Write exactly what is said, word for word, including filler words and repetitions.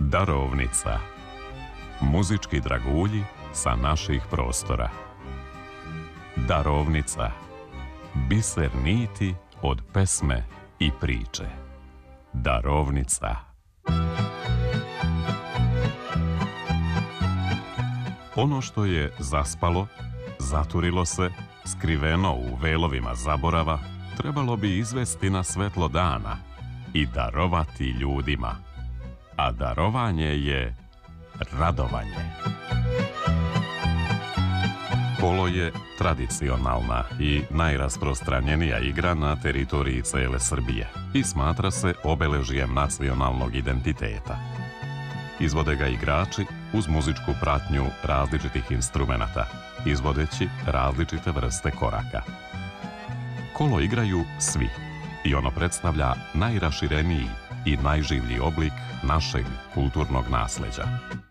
Darovnica. Muzički dragulji sa naših prostora. Darovnica. Biser niti od pesme i priče. Darovnica. Ono što je zaspalo, zaturilo se, skriveno u velovima zaborava, trebalo bi izvesti na svetlo dana i darovati ljudima. A darovanje je radovanje. Kolo je tradicionalna i najrasprostranjenija igra na teritoriji cele Srbije i smatra se obeležijem nacionalnog identiteta. Izvode ga igrači uz muzičku pratnju različitih instrumenata, izvodeći različite vrste koraka. Kolo igraju svi i ono predstavlja najrašireniji i najživlji oblik našeg kulturnog nasleđa.